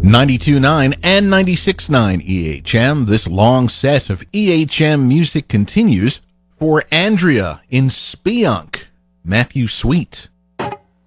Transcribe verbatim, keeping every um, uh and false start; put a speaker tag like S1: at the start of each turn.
S1: ninety-two point nine and ninety-six point nine E H M. This long set of E H M music continues for Andrea in Spionk, Matthew Sweet.